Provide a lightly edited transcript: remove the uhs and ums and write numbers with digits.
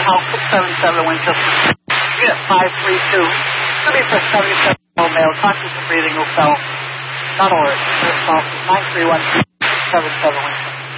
House 677 Winchester. Unit 532. To be for 77 male. Conscious of breathing will org. Nurse office 931 77 Winchester.